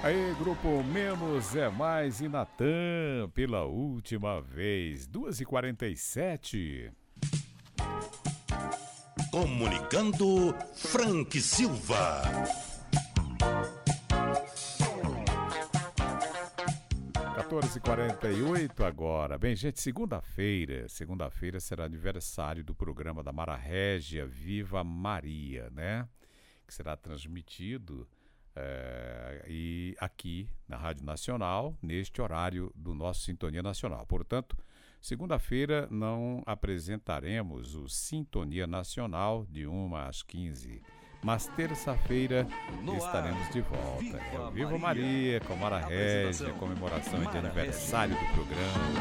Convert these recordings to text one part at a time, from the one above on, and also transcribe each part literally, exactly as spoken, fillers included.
Aí, grupo Menos é Mais e Natan, pela última vez, duas e quarenta e sete. Comunicando Frank Silva. quatorze e quarenta e oito agora. Bem, gente, segunda-feira, segunda-feira será aniversário do programa da Mara Régia Viva Maria, né? Que será transmitido é, e aqui na Rádio Nacional, neste horário do nosso Sintonia Nacional. Portanto, segunda-feira não apresentaremos o Sintonia Nacional de uma às quinze, mas terça-feira estaremos de volta. Viva, é o Viva Maria, Maria com Mara Régia, comemoração Mara de aniversário Régia. Do programa.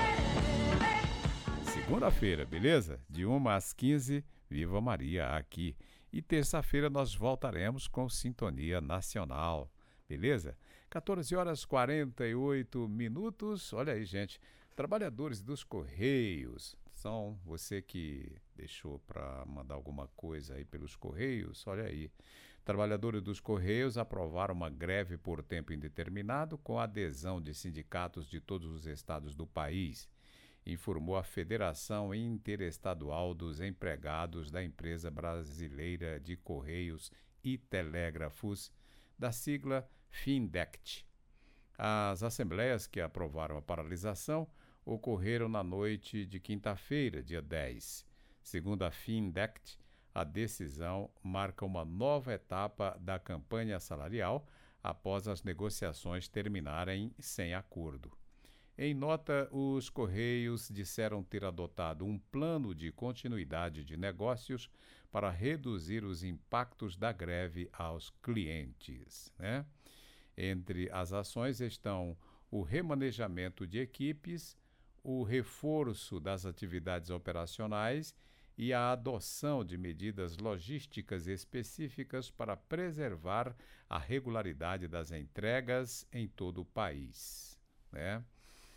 Segunda-feira, beleza? De uma às quinze, Viva Maria aqui. E terça-feira nós voltaremos com Sintonia Nacional, beleza? quatorze horas e quarenta e oito minutos. Olha aí, gente. Trabalhadores dos Correios, são você que deixou para mandar alguma coisa aí pelos Correios, olha aí. Trabalhadores dos Correios aprovaram uma greve por tempo indeterminado com adesão de sindicatos de todos os estados do país, informou a Federação Interestadual dos Empregados da Empresa Brasileira de Correios e Telégrafos, da sigla FINDECT. As assembleias que aprovaram a paralisação ocorreram na noite de quinta-feira, dia dez. Segundo a FINDECT, a decisão marca uma nova etapa da campanha salarial após as negociações terminarem sem acordo. Em nota, os Correios disseram ter adotado um plano de continuidade de negócios para reduzir os impactos da greve aos clientes, né? Entre as ações estão o remanejamento de equipes, o reforço das atividades operacionais e a adoção de medidas logísticas específicas para preservar a regularidade das entregas em todo o país, né?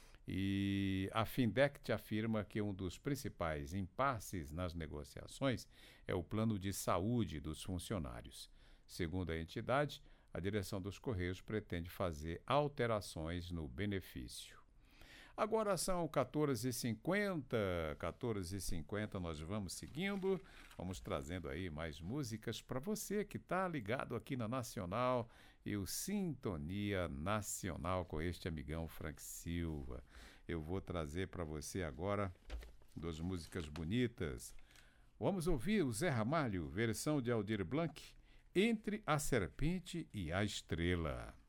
E a FINDECT afirma que um dos principais impasses nas negociações é o plano de saúde dos funcionários. Segundo a entidade, a direção dos Correios pretende fazer alterações no benefício. Agora são quatorze e cinquenta, quatorze e cinquenta, nós vamos seguindo, vamos trazendo aí mais músicas para você que está ligado aqui na Nacional e o Sintonia Nacional com este amigão Frank Silva. Eu vou trazer para você agora duas músicas bonitas. Vamos ouvir o Zé Ramalho, versão de Aldir Blanc, Entre a Serpente e a Estrela.